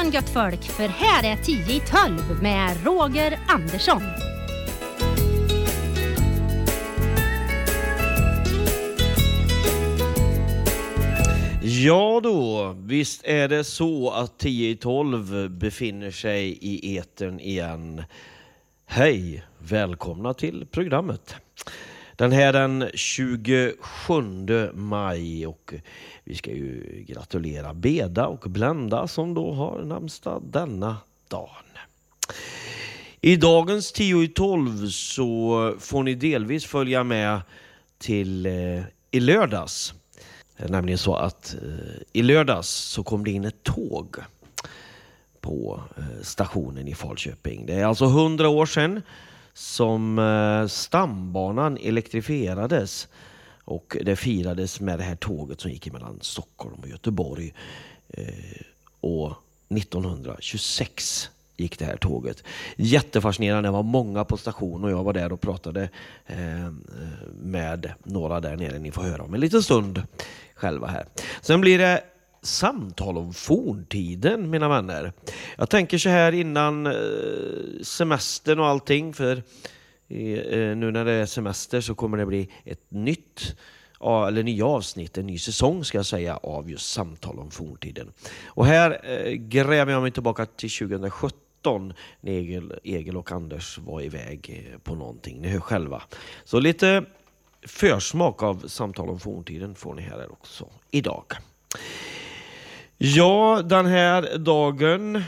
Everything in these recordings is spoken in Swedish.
morgon gött folk, för här är 10 i 12 med Roger Andersson. Ja då, visst är det så att 10 i 12 befinner sig i etern igen. Hej, välkomna till programmet. Den här den 27 maj och vi ska ju gratulera Beda och Blenda som då har namnsdag denna dagen. I dagens 10 i 12 så får ni delvis följa med till i lördags. Det är nämligen så att i lördags så kom det in ett tåg på stationen i Falköping. Det är alltså 100 år sedan som stambanan elektrifierades och det firades med det här tåget som gick mellan Stockholm och Göteborg och 1926 gick det här tåget. Jättefascinerande, det var många på stationen och jag var där och pratade med några där nere. Ni får höra om en liten stund själva här. Sen blir det samtal om forntiden, mina vänner. Jag tänker så här innan semestern och allting, för nu när det är semester så kommer det bli ett nya avsnitt, en ny säsong ska jag säga, av just samtal om forntiden. Och här gräver jag mig tillbaka till 2017 när Egil och Anders var iväg på någonting. Ni hör själva. Så lite försmak av samtal om forntiden får ni här också idag. Ja, den här dagen,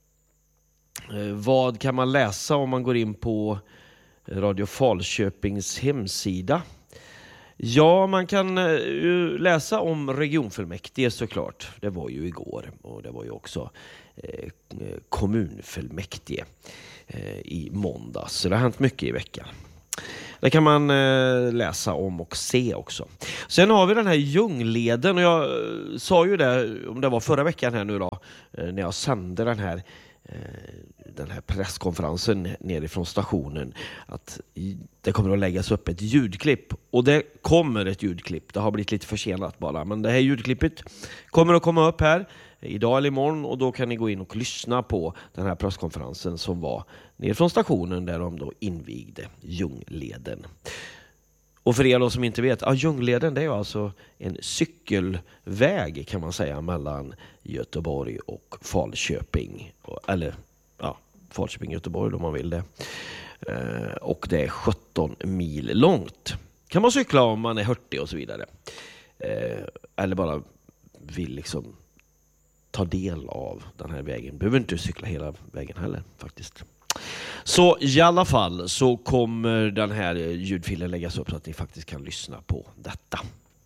vad kan man läsa om man går in på Radio Falköpings hemsida? Ja, man kan läsa om regionfullmäktige såklart. Det var ju igår och det var ju också kommunfullmäktige i måndags. Så det har hänt mycket i veckan. Det kan man läsa om och se också. Sen har vi den här Ljungleden och jag sa ju det, om det var förra veckan här nu då, när jag sände den här presskonferensen nerifrån stationen, att det kommer att läggas upp ett ljudklipp. Och det kommer ett ljudklipp. Det har blivit lite försenat bara. Men det här ljudklippet kommer att komma upp här idag eller imorgon. Och då kan ni gå in och lyssna på den här presskonferensen som var nerifrån stationen där de då invigde Ljungleden. Och för er då som inte vet, Ljungleden det är alltså en cykelväg kan man säga mellan Göteborg och Falköping. Eller Falköping-Göteborg om man vill det. Och det är 17 mil långt. Kan man cykla om man är hurtig och så vidare. Eller bara vill liksom ta del av den här vägen. Behöver inte cykla hela vägen heller faktiskt. Så i alla fall så kommer den här ljudfilen läggas upp så att ni faktiskt kan lyssna på detta.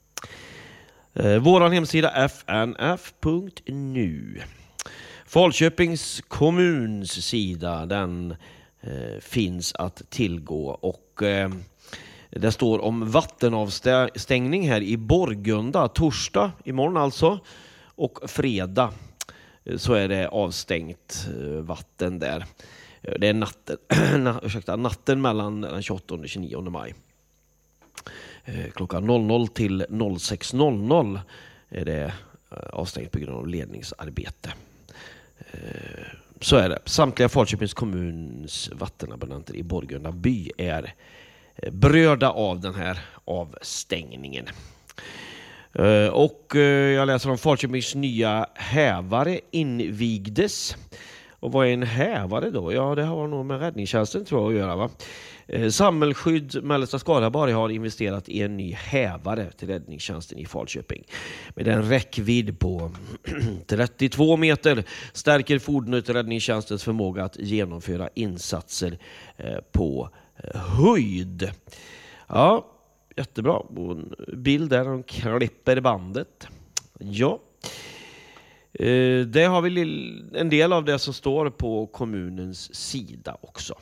Våran hemsida fnf.nu. Falköpings kommuns sida, den finns att tillgå och det står om vattenavstängning här i Borgunda torsdag imorgon alltså och fredag så är det avstängt vatten där. Det är natten mellan den 28 och 29 maj. Klockan 00 till 06.00 är det avstängt på grund av ledningsarbete. Så är det. Samtliga Falköpings kommuns vattenabonnenter i Borgunda by är berörda av den här avstängningen. Och jag läser om Falköpings nya hävare invigdes. Och vad är en hävare då? Ja, det har nog med räddningstjänsten tror jag att göra va? Samhällsskydd Mellersta Skaraborg har investerat i en ny hävare till räddningstjänsten i Falköping. Med en räckvidd på 32 meter stärker fordonet räddningstjänstens förmåga att genomföra insatser på höjd. Ja, jättebra. En bild där de klipper bandet. Ja. Det har vi en del av det som står på kommunens sida också.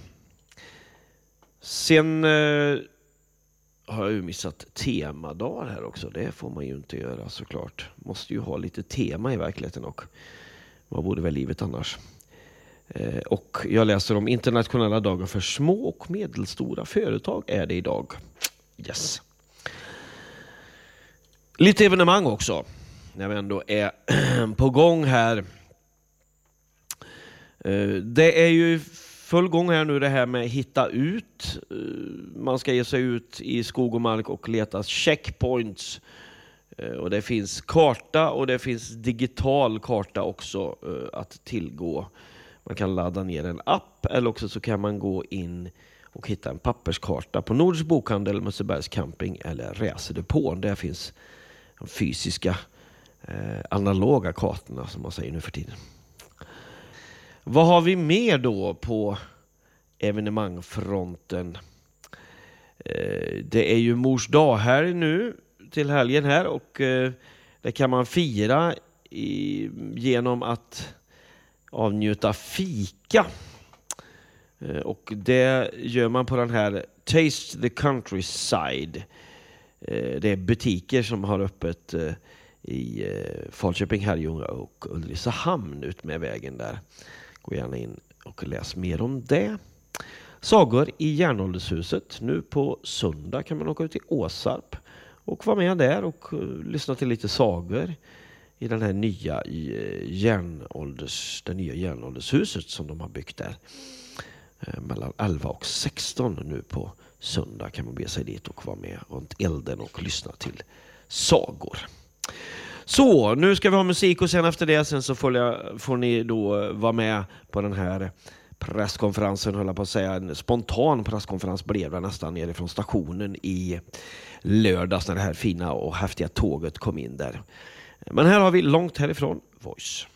Sen har jag ju missat temadagar här också. Det får man ju inte göra såklart. Måste ju ha lite tema i verkligheten och vad borde väl livet annars? Och jag läser om internationella dagar för små och medelstora företag är det idag. Yes. Lite evenemang också. När vi ändå är på gång här Det är ju full gång här nu det här med hitta ut. Man ska ge sig ut i skog och mark och leta checkpoints. Och det finns karta och det finns digital karta också att tillgå. Man kan ladda ner en app eller också så kan man gå in och hitta en papperskarta på Nordisk bokhandel, Mössebergs camping eller Reserdepån. Där finns de fysiska analoga kartorna som man säger nu för tiden. Vad har vi mer då på evenemangfronten? Det är ju Mors dag här nu till helgen här och det kan man fira genom att avnjuta fika. Och det gör man på den här Taste the Countryside. Det är butiker som har öppet i Falköping, Herrljunga och Ulricehamn ut med vägen där. Gå gärna in och läs mer om det. Sagor i Järnåldershuset. Nu på söndag kan man åka ut till Åsarp och vara med där och lyssna till lite sagor i den här nya järnåldershuset som de har byggt där. Mellan 11 och 16 nu på söndag kan man be sig dit och vara med runt elden och lyssna till sagor. Så, nu ska vi ha musik och sen efter det sen så får ni då vara med på den här presskonferensen, höll jag på att säga. En spontan presskonferens blev det nästan nerifrån stationen i lördags när det här fina och häftiga tåget kom in där. Men här har vi långt härifrån Voice.